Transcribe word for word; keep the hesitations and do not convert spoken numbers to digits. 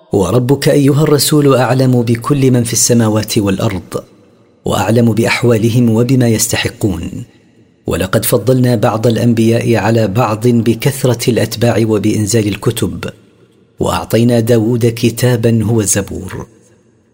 وربك أيها الرسول أعلم بكل من في السماوات والأرض، وأعلم بأحوالهم وبما يستحقون. ولقد فضلنا بعض الأنبياء على بعض بكثرة الأتباع وبإنزال الكتب، وأعطينا داود كتابا هو الزبور.